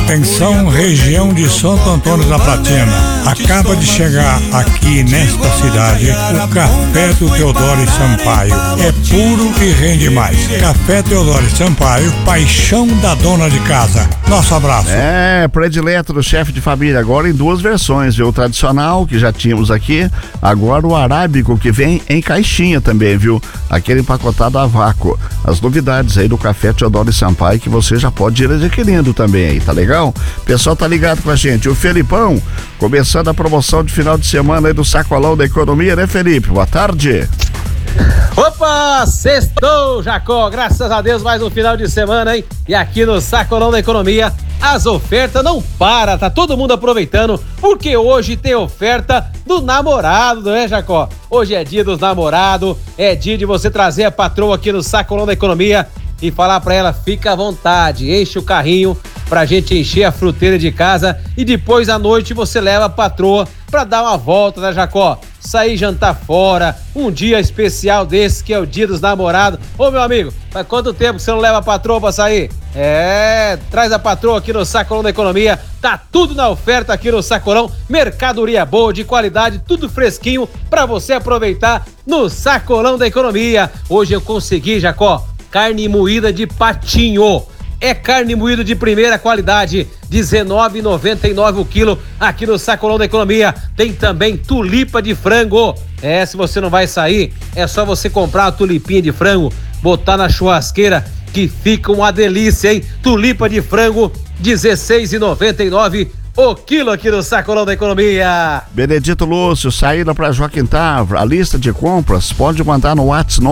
Atenção, região de Santo Antônio da Platina. Acaba de chegar aqui nesta cidade o Café do Teodoro Sampaio. É puro e rende mais. Café Teodoro Sampaio, paixão da dona de casa. Nosso abraço. Predileto do chefe de família, agora em duas versões, viu? O tradicional, que já tínhamos aqui, agora o arábico, que vem em caixinha também, viu? Aquele empacotado a vácuo. As novidades aí do Café Teodoro Sampaio, que você já pode ir adquirindo também aí, tá legal? O pessoal tá ligado com a gente. O Felipão, começando a promoção de final de semana aí do Sacolão da Economia, né, Felipe? Boa tarde. Opa, sextou, Jacó, graças a Deus, mais um final de semana, hein? E aqui no Sacolão da Economia, as ofertas não param, tá todo mundo aproveitando, porque hoje tem oferta do namorado, não é, Jacó? Hoje é dia dos namorados, é dia de você trazer a patroa aqui no Sacolão da Economia e falar pra ela, fica à vontade, enche o carrinho pra gente encher a fruteira de casa e depois à noite você leva a patroa pra dar uma volta, né, Jacó? Sair jantar fora, um dia especial desse que é o dia dos namorados. Ô, meu amigo, faz quanto tempo que você não leva a patroa pra sair? Traz a patroa aqui no Sacolão da Economia, tá tudo na oferta aqui no Sacolão, mercadoria boa, de qualidade, tudo fresquinho pra você aproveitar no Sacolão da Economia. Hoje eu consegui, Jacó, carne moída de patinho. É carne moída de primeira qualidade, R$19,99 o quilo aqui no Sacolão da Economia. Tem também tulipa de frango. Se você não vai sair, é só você comprar uma tulipinha de frango, botar na churrasqueira que fica uma delícia, hein? Tulipa de frango, R$16,99 o quilo aqui no Sacolão da Economia. Benedito Lúcio, saída para Joaquim Tavra. A lista de compras pode mandar no WhatsApp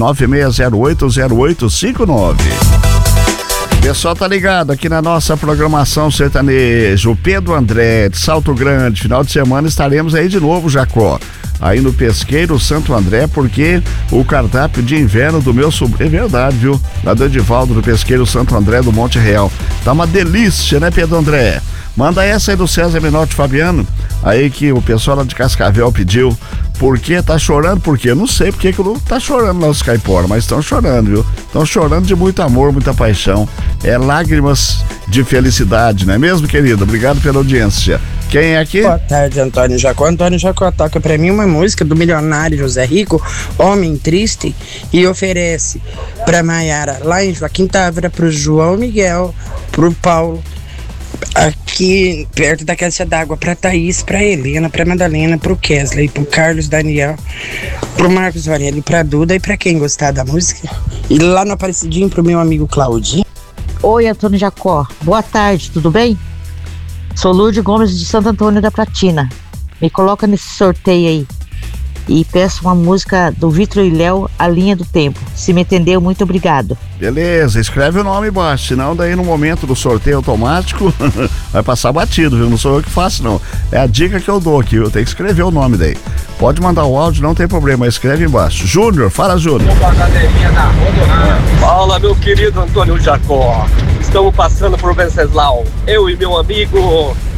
996080859. Pessoal, tá ligado aqui na nossa programação sertaneja. O Pedro André de Salto Grande, final de semana estaremos aí de novo, Jacó. Aí no Pesqueiro Santo André, porque o cardápio de inverno do meu sobrinho, é verdade, viu? Lá do Edivaldo do Pesqueiro Santo André do Monte Real. Tá uma delícia, né, Pedro André? Manda essa aí do César Menotti Fabiano, aí que o pessoal lá de Cascavel pediu. Por que tá chorando? Por quê? Eu não sei porque que o tá chorando lá os caiporas, mas estão chorando, viu? Estão chorando de muito amor, muita paixão. É lágrimas de felicidade, não é mesmo, querido? Obrigado pela audiência. Quem é aqui? Boa tarde, Antônio Jacó. Antônio Jacó toca pra mim uma música do milionário José Rico, Homem Triste, e oferece pra Maiara, lá em Joaquim Távora, pro João Miguel, pro Paulo, aqui perto da caixa d'água, pra Thaís, pra Helena, pra Madalena, pro Kesley, pro Carlos Daniel, pro Marcos Varelli, pra Duda e pra quem gostar da música. E lá no Aparecidinho pro meu amigo Claudinho. Oi, Antônio Jacó. Boa tarde, tudo bem? Sou Lourdes Gomes de Santo Antônio da Platina. Me coloca nesse sorteio aí. E peço uma música do Vitor e Léo, A Linha do Tempo. Se me entendeu, muito obrigado. Beleza, escreve o nome embaixo, senão daí no momento do sorteio automático vai passar batido, viu? Não sou eu que faço, não. É a dica que eu dou aqui, eu tenho que escrever o nome daí. Pode mandar o áudio, não tem problema, escreve embaixo. Júnior, fala, Júnior. Fala, meu querido Antônio Jacó. Estamos passando por Venceslau, eu e meu amigo